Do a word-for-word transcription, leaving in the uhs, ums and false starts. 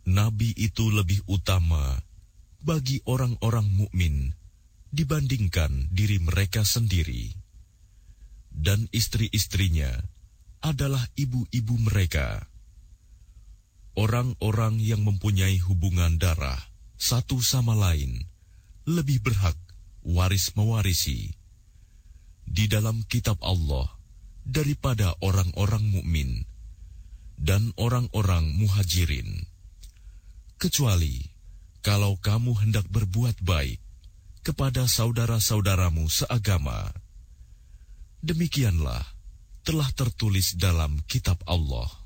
Nabi itu lebih utama bagi orang-orang mukmin dibandingkan diri mereka sendiri, dan istri-istrinya adalah ibu-ibu mereka. Orang-orang yang mempunyai hubungan darah satu sama lain lebih berhak waris mewarisi di dalam kitab Allah daripada orang-orang mukmin dan orang-orang muhajirin, kecuali kalau kamu hendak berbuat baik kepada saudara-saudaramu seagama. Demikianlah telah tertulis dalam kitab Allah.